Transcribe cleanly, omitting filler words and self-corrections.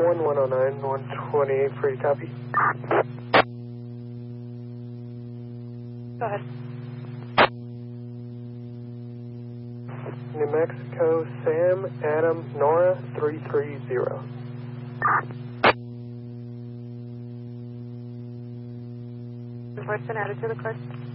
1109, 128 for you, copy. Go ahead. New Mexico, Sam, Adam, Nora, 330. What's been added to the card?